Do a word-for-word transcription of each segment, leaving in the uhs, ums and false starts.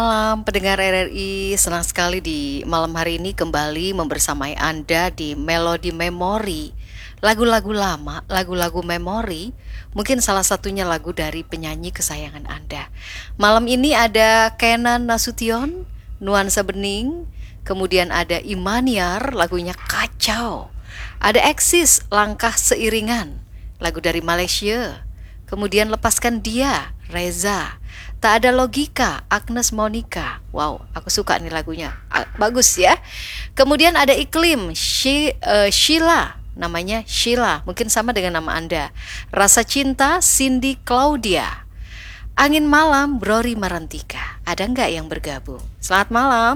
Malam pendengar R R I, senang sekali di malam hari ini kembali membersamai Anda di Melodi Memori. Lagu-lagu lama, lagu-lagu memori, mungkin salah satunya lagu dari penyanyi kesayangan Anda. Malam ini ada Kenan Nasution, Nuansa Bening, kemudian ada Imaniar, lagunya Kacau. Ada Eksis, Langkah Seiringan, lagu dari Malaysia. Kemudian Lepaskan Dia, Reza. Tak Ada Logika, Agnes Monica. Wow, aku suka nih lagunya. Ah, bagus ya. Kemudian ada Iklim, Shi, uh, Sheila. Namanya Sheila, mungkin sama dengan nama Anda. Rasa Cinta, Cindy Claudia. Angin Malam, Brori Marantika. Ada nggak yang bergabung? Selamat malam.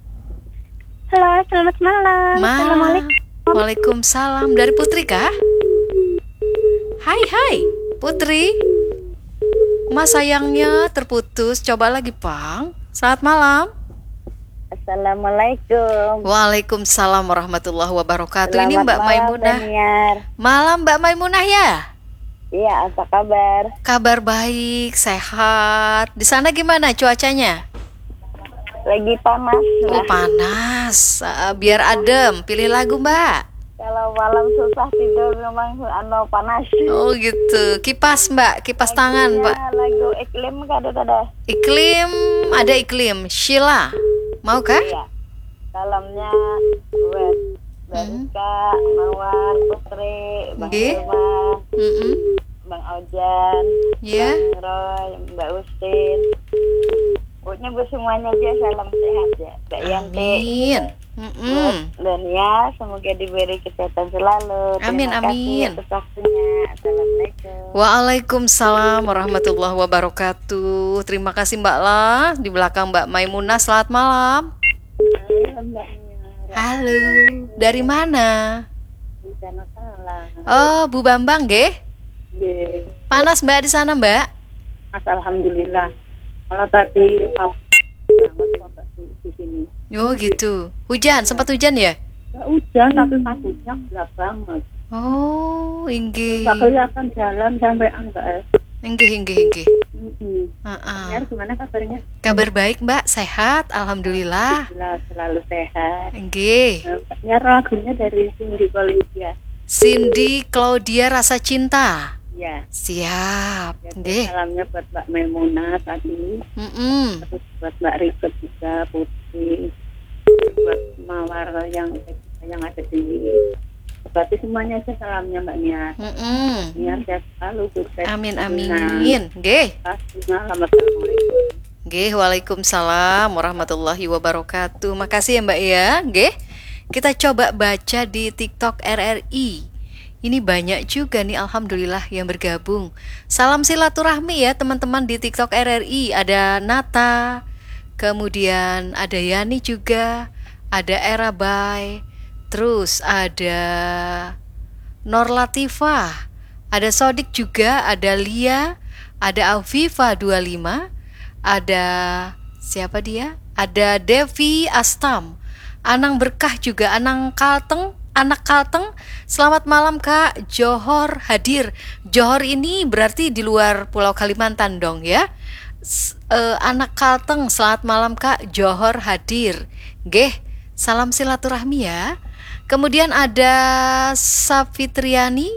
Halo, selamat malam. Ma- Assalamualaikum. Waalaikumsalam. Dari Putri kah? Hai, hai, Putri. Mas sayangnya terputus. Coba lagi, Pang. Selamat malam. Assalamualaikum. Waalaikumsalam warahmatullahi wabarakatuh. Ini Selamat Mbak malam, Maimunah. Daniar. Malam Mbak Maimunah ya? Iya, apa kabar? Kabar baik, sehat. Di sana gimana cuacanya? Lagi panas. Oh, Nah, panas. Ah, biar adem, pilih lagu, Mbak. kalau malam susah tidur memang anu panas. Oh gitu. Kipas, Mbak. Kipas tangan, Mbak. Lagunya lagu iklim kada ada. Iklim, ada Iklim. Sheila. Mau kah? Iya. Dalamnya buat Barika, Mawar, Putri, Bang Nggih. Irman, Mm-mm. Bang Ojan, Ya. Bang Roy, Mbak Ustin. Pokoknya buat semuanya aja salam sehat ya. Mbak Yanti. Amin. Buat Mm-mm. Dania, semoga diberi kesehatan selalu. Amin, Terima kasih amin. atas waktunya. Assalamualaikum. Waalaikumsalam warahmatullahi wabarakatuh. Terima kasih Mbak lah. Di belakang Mbak Maimunah. Selamat malam. Halo, Mbak Nyara. Halo. Dari mana? Di sana salah. Oh, Bu Bambang, nggih. Ye. Panas Mbak di sana, Mbak? Mas, alhamdulillah. Kalau tadi apa banget kok di, di sini. Oh, gitu. Hujan, sempat hujan ya? Nggak hujan, tapi paginya gelap banget. Oh, inggih. Nggak kelihatan jalan sampai enggak. Inggih, inggih, inggih. Mm-hmm. Uh-uh. Nyar, gimana kabarnya? Kabar baik, Mbak. Sehat, alhamdulillah. Alhamdulillah, selalu sehat. Inggih. Nyar, lagunya dari Cindy Claudia. Cindy Claudia, Rasa Cinta. Ya. Siap. Ya, Nggih. salamnya buat Mbak Maimunah tadi, Mm-mm. terus buat Mbak Rikut juga, Putri, buat Mawar yang yang ada di berarti semuanya aja salamnya Mbak Nia. Mm-mm. Nia sehat selalu, sukses. Amin, Nah, amin. Nggih. pastinya Assalamualaikum. Nggih, waalaikumsalam warahmatullahi wabarakatuh. Makasih ya Mbak ya. Nggih. Kita coba baca di TikTok R R I. Ini banyak juga nih alhamdulillah yang bergabung. Salam silaturahmi ya teman-teman di TikTok R R I. Ada Nata, kemudian ada Yani juga, ada Era Bay, terus ada Nor Latifah, ada Sodik juga, ada Lia, ada Afifa dua puluh lima, ada siapa dia? Ada Devi Astam, Anang Berkah juga, Anang Kalteng, Anak Kalteng. Selamat malam Kak, Johor hadir. Johor ini berarti di luar Pulau Kalimantan dong ya. S- eh, Anak Kalteng, selamat malam Kak, Johor hadir. Nggih, salam silaturahmi ya. Kemudian ada Safitriani,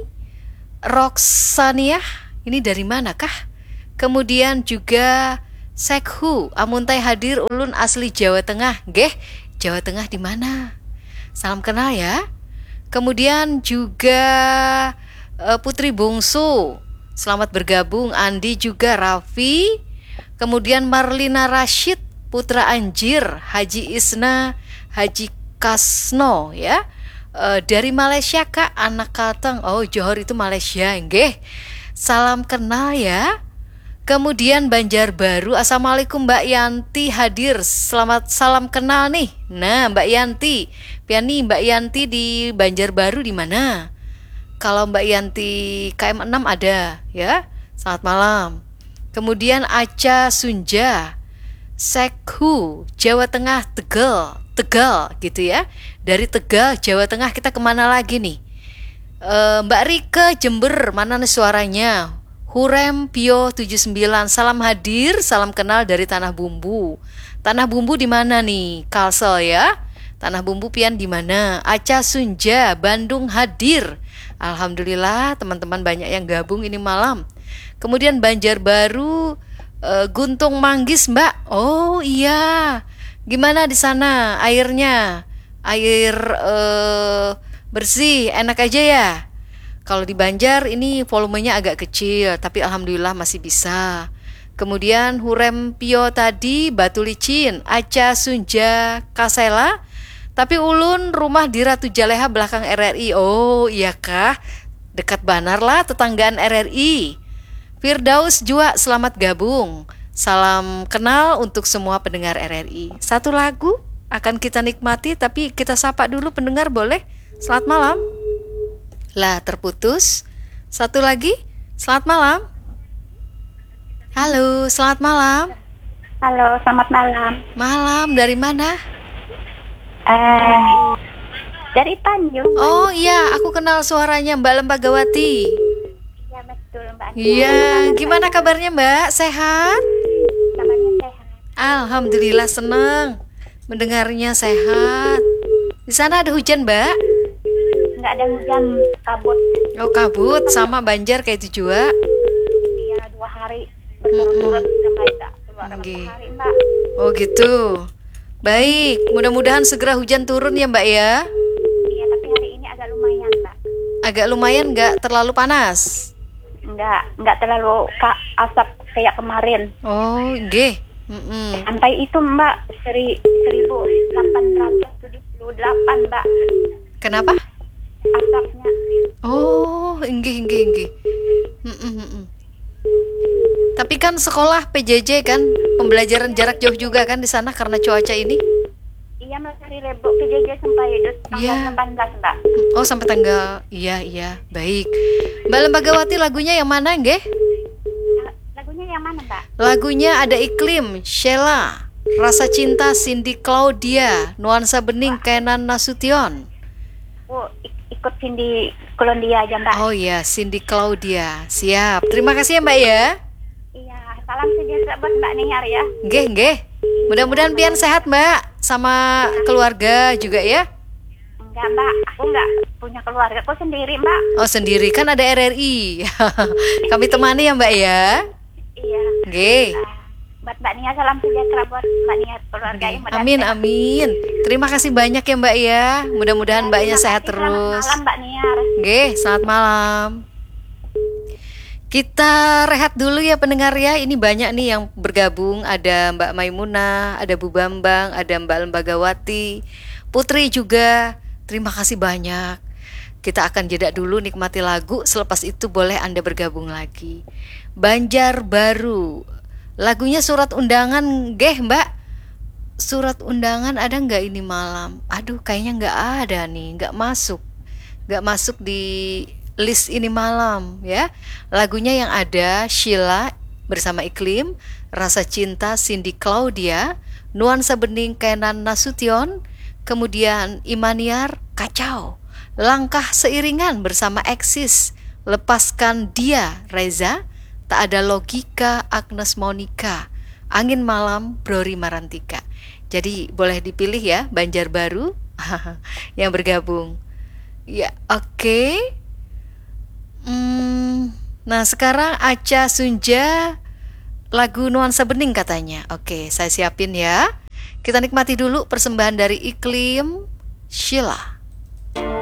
Roksaniah, ini dari mana kah? Kemudian juga Sekhu, Amuntai hadir, ulun asli Jawa Tengah. Nggih, Jawa Tengah di mana? Salam kenal ya. Kemudian juga eh, Putri Bungsu, selamat bergabung. Andi juga, Raffi. Kemudian Marlina Rashid, Putra Anjir, Haji Isna, Haji Kasno ya. Eh, dari Malaysia Kak, Anak Kalteng. Oh, Johor itu Malaysia, nggih. Salam kenal ya. Kemudian Banjarbaru, Assalamualaikum Mbak Yanti hadir. Selamat salam kenal nih. Nah, Mbak Yanti, Piani Mbak Yanti di Banjarbaru di mana? Kalau Mbak Yanti K M enam ada ya. Selamat malam. Kemudian Aca Sunja, Sekhu, Jawa Tengah, Tegal, Tegal gitu ya. Dari Tegal, Jawa Tengah kita kemana lagi nih? E, Mbak Rike Jember, mana nih suaranya? Hurem Pio tujuh puluh sembilan, salam hadir, salam kenal dari Tanah Bumbu. Tanah bumbu di mana nih? Kalsel ya. Tanah bumbu pian di mana? Aca Sunja, Bandung hadir. Alhamdulillah teman-teman banyak yang gabung ini malam. Kemudian Banjarbaru, uh, Guntung Manggis Mbak. Oh iya. Gimana di sana airnya? Air uh, bersih, enak aja ya? Kalau di Banjar ini volumenya agak kecil, tapi alhamdulillah masih bisa. Kemudian Hurem Pio tadi Batu Licin, Aca Sunja Kasela. Tapi ulun rumah di Ratu Jaleha belakang R R I. Oh iya kah? Dekat banar lah tetanggaan R R I. Firdaus Jua selamat gabung. Salam kenal untuk semua pendengar R R I. Satu lagu akan kita nikmati, tapi kita sapa dulu pendengar boleh? Selamat malam. Lah terputus. Satu lagi. Selamat malam. Halo, selamat malam. Halo, selamat malam. Malam, dari mana? Eh, dari Tanjung. Oh iya, aku kenal suaranya Mbak Lembagawati. Iya betul Mbak. Iya, gimana kabarnya Mbak? Sehat? Kabarnya sehat. Alhamdulillah senang mendengarnya sehat. Di sana ada hujan Mbak? Nggak ada hujan, kabut. Oh kabut, sama Banjar kayak itu juga. Iya dua hari berturut-turut sampai tak keluar Oke. hari Mbak. Oh gitu. Baik, mudah-mudahan segera hujan turun ya Mbak ya. Iya tapi hari ini agak lumayan Mbak. Agak lumayan, nggak terlalu panas. Nggak nggak terlalu ka, asap kayak kemarin. Oh, nggih. Mm-mm. Sampai itu Mbak seri, seribu delapan ratus tujuh puluh delapan Mbak Kenapa? asapnya. Oh, nggih nggih nggih. Mm-mm, mm-mm. Tapi kan sekolah P J J kan, pembelajaran jarak jauh juga kan di sana karena cuaca ini. Iya Mbak dari Rebok ke J J sampai tanggal Iya. delapan belas Mbak. Oh, sampai tanggal. Iya, iya. Baik. Mbak Lembagawati lagunya yang mana, nggih? Lagunya yang mana Mbak? Lagunya ada Iklim, Sheila, Rasa Cinta Cindy Claudia, Nuansa Bening Kenan Nasution. Oh, ik- ikut Cindy Kolondia aja Mbak. Oh iya, Cindy Claudia. Siap. Terima kasih ya, Mbak ya. Iya, salam sejahtera buat Mbak Nihar ya. Nggih, nggih. Mudah-mudahan pian sehat, Mbak, sama keluarga juga ya. Enggak Mbak, aku enggak punya keluarga, aku sendiri Mbak. Oh, sendiri kan ada R R I. Kami temani ya, Mbak ya. Iya. Nggih. Ah, buat Mbak Nia salam sejahtera buat Mbak Nia keluarga yang Amin, amin. Terima kasih banyak ya, Mbak ya. Mudah-mudahan Mbaknya sehat terus. Selamat malam Mbak Niar. Nggih, selamat malam. Kita rehat dulu ya pendengar ya. Ini banyak nih yang bergabung. Ada Mbak Maimunah, ada Bu Bambang, ada Mbak Lembagawati, Putri juga. Terima kasih banyak. Kita akan jeda dulu nikmati lagu. Selepas itu boleh Anda bergabung lagi. Banjarbaru. Lagunya Surat Undangan, nggih Mbak. Surat Undangan ada nggak ini malam? Aduh, kayaknya nggak ada nih, nggak masuk. Nggak masuk di list ini malam ya. Lagunya yang ada Sheila bersama Iklim, Rasa Cinta Cindy Claudia, Nuansa Bening Kenan Nasution, kemudian Imaniar Kacau, Langkah Seiringan bersama Eksis, Lepaskan Dia Reza, Tak Ada Logika Agnes Monica, Angin Malam Brori Marantika. Jadi boleh dipilih ya Banjarbaru yang bergabung. Ya, oke. Okay. Hmm, nah sekarang Aca Sunja lagu Nuansa Bening katanya. Oke, saya siapin ya. Kita nikmati dulu persembahan dari Iklim, Sheila.